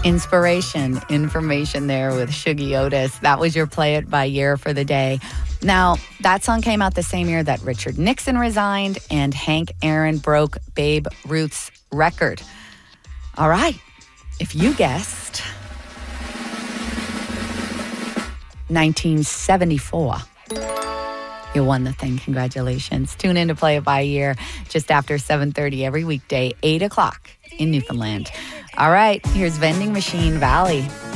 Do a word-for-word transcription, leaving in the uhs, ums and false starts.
Inspiration, information there with Shuggie Otis. That was your Play It by Year for the day. Now, that song came out the same year that Richard Nixon resigned and Hank Aaron broke Babe Ruth's record. All right, if you guessed nineteen seventy-four, you won the thing. Congratulations. Tune in to Play It by Year just after seven thirty every weekday, eight o'clock in Newfoundland. All right, here's Vending Machine Valley.